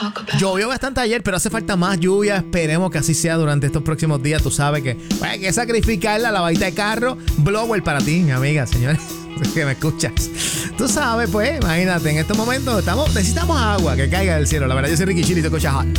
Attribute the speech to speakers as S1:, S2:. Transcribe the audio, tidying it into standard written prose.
S1: Llovió bastante ayer, pero hace falta más lluvia. Esperemos que así sea durante estos próximos días. Tú sabes que pues, hay que sacrificar la lavadita de carro. Blower para ti, mi amiga, señores, que me escuchas. Tú sabes, pues, imagínate, en estos momentos necesitamos agua que caiga del cielo. La verdad, yo soy Ricky Chili y te escuchas Hot.